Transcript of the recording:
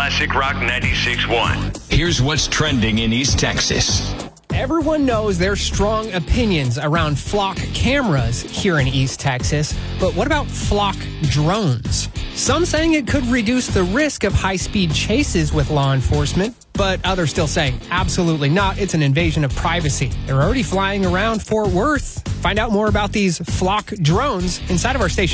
Classic Rock 96.1. Here's what's trending in East Texas. Everyone knows there's strong opinions around flock cameras here in East Texas, but what about flock drones? Some saying it could reduce the risk of high-speed chases with law enforcement, but others still saying absolutely not. It's an invasion of privacy. They're already flying around Fort Worth. Find out more about these flock drones inside of our station.